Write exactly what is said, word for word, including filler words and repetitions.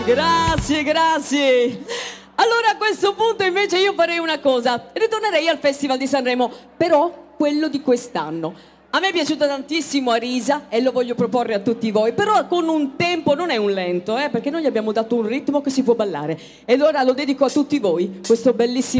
Grazie, grazie. Allora a questo punto invece io farei una cosa, ritornerei al Festival di Sanremo, però quello di quest'anno. A me è piaciuto tantissimo Arisa e lo voglio proporre a tutti voi, però con un tempo, non è un lento, eh, perché noi gli abbiamo dato un ritmo che si può ballare. E allora lo dedico a tutti voi, questo bellissimo